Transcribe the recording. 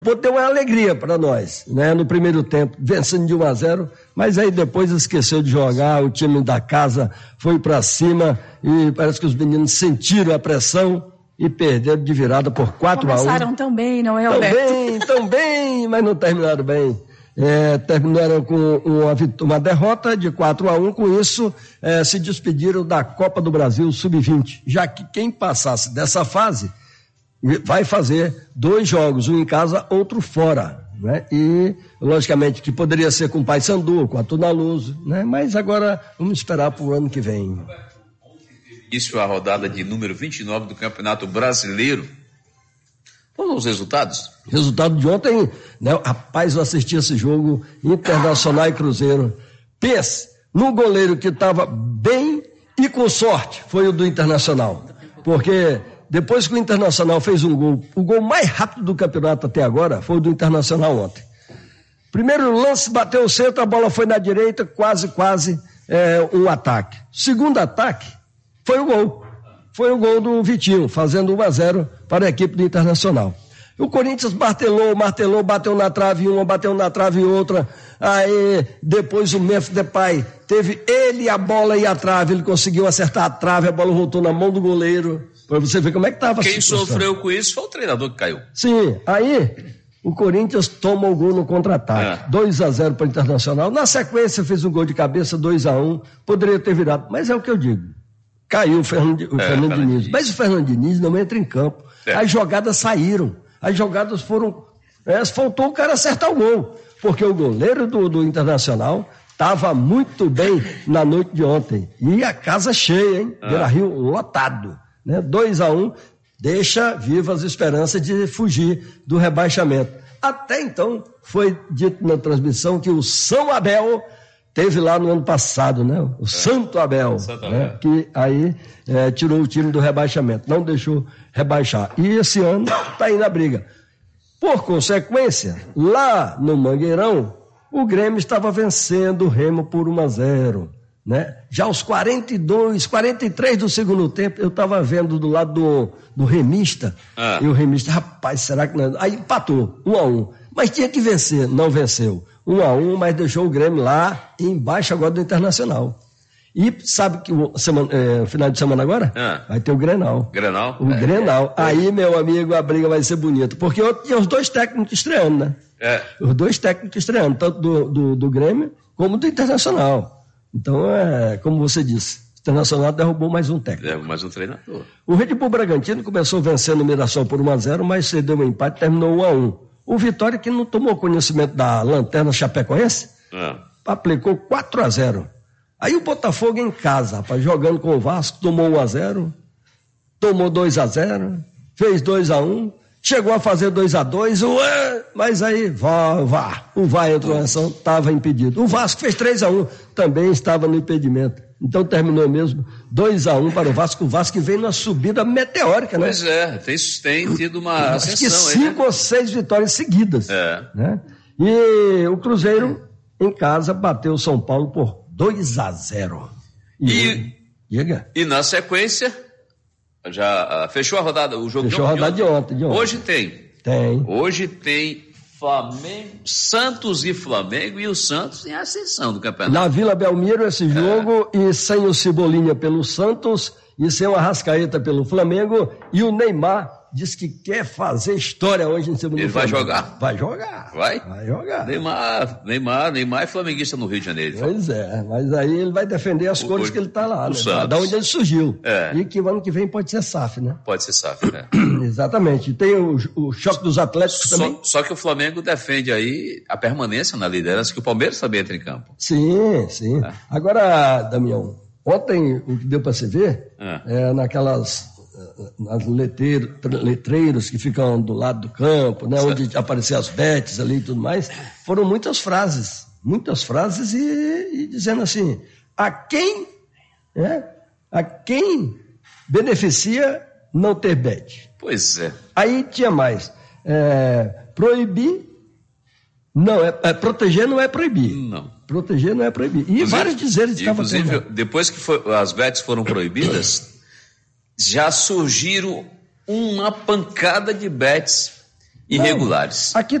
Deu uma alegria para nós, né? No primeiro tempo, vencendo de 1-0, mas aí depois esqueceu de jogar, o time da casa foi para cima e parece que os meninos sentiram a pressão e perderam de virada por 4-1. Começaram tão bem, não é, Alberto? Tão bem, mas não terminaram bem. Terminaram com uma derrota de 4-1, com isso se despediram da Copa do Brasil Sub-20, já que quem passasse dessa fase vai fazer 2 jogos, um em casa, outro fora, né? E, logicamente, que poderia ser com o Paysandu, com a Tunaluso, né? Mas agora vamos esperar para o ano que vem. Isso é a rodada de número 29 do Campeonato Brasileiro. Vamos aos resultados? Resultado de ontem, né? Rapaz, eu assisti esse jogo, Internacional e Cruzeiro. Pense, no goleiro que estava bem e com sorte, foi o do Internacional, porque depois que o Internacional fez um gol, o gol mais rápido do campeonato até agora foi o do Internacional ontem. Primeiro lance, bateu o centro, a bola foi na direita, quase um ataque. Segundo ataque, foi o gol. Foi o gol do Vitinho, fazendo 1-0 para a equipe do Internacional. O Corinthians martelou, bateu na trave uma, bateu na trave outra. Aí depois o Memphis Depay teve ele, a bola e a trave, ele conseguiu acertar a trave, a bola voltou na mão do goleiro. Para você ver como é que estava a situação. Quem sofreu com isso foi o treinador que caiu. Sim, aí o Corinthians toma o gol no contra-ataque. 2-0 para o Internacional. Na sequência fez um gol de cabeça, 2-1. Poderia ter virado, mas é o que eu digo. Caiu o Fernando Diniz. Mas o Fernando Diniz não entra em campo. As jogadas saíram. As jogadas foram... faltou o cara acertar o gol. Porque o goleiro do Internacional estava muito bem na noite de ontem. E a casa cheia, hein? Beira-Rio lotado. 2-1, deixa vivas as esperanças de fugir do rebaixamento. Até então, foi dito na transmissão que o São Abel teve lá no ano passado, né? O Santo Abel, né? Que aí tirou o time do rebaixamento, não deixou rebaixar. E esse ano está aí na briga. Por consequência, lá no Mangueirão, o Grêmio estava vencendo o Remo por 1-0. Né? Já aos 42, 43 do segundo tempo, eu estava vendo do lado do remista, e o remista, rapaz, será que não... Aí empatou, 1-1, mas tinha que vencer, não venceu, 1-1, mas deixou o Grêmio lá embaixo agora do Internacional. E sabe que final de semana agora? Vai ter o Grenal. Grenal? O Grenal. Aí, meu amigo, a briga vai ser bonita, porque tinha os 2 técnicos estreando, né? Os 2 técnicos estreando, tanto do Grêmio como do Internacional. Então, como você disse, o Internacional derrubou mais um técnico. Derrubou mais um treinador. O Red Bull Bragantino começou vencendo o Mirassol por 1-0, mas cedeu um empate e terminou 1-1. O Vitória, que não tomou conhecimento da lanterna chapecoense, aplicou 4-0. Aí o Botafogo em casa, rapaz, jogando com o Vasco, tomou 1-0, tomou 2-0, fez 2-1, chegou a fazer 2-2, mas aí o VAR entrou em ação, estava impedido. O Vasco fez 3-1, também estava no impedimento. Então terminou mesmo 2-1 para o Vasco que vem numa subida meteórica, né? Pois é, tem tido uma ascensão. Acho que 5 ou 6 vitórias seguidas. Né? E o Cruzeiro, em casa, bateu o São Paulo por 2-0. E na sequência... Já fechou a rodada, o jogo fechou a rodada de ontem. Hoje tem. Hoje tem Flamengo, Santos e Flamengo, e o Santos em ascensão do campeonato. Na Vila Belmiro esse jogo, e sem o Cebolinha pelo Santos, e sem o Arrascaeta pelo Flamengo, e o Neymar diz que quer fazer história hoje em cima do Ele vai jogar? Vai jogar. Vai jogar. Neymar é flamenguista no Rio de Janeiro. Pois mas aí ele vai defender as cores que ele está lá, né? Da onde ele surgiu. E que o ano que vem pode ser SAF, né? Pode ser SAF, né? Exatamente. Tem o choque dos Atléticos também. Só que o Flamengo defende aí a permanência na liderança, que o Palmeiras também entra em campo. Sim. Agora, Damião, ontem o que deu para você ver nas letreiros que ficam do lado do campo, né, onde apareciam as betes ali e tudo mais, foram muitas frases e dizendo assim, a quem beneficia não ter bet. Pois é. Aí tinha mais, proibir, proteger não é proibir. Não. Proteger não é proibir. E vários dizeres estavam tendo. Inclusive, depois que as bets foram proibidas, já surgiram uma pancada de bets irregulares. Aqui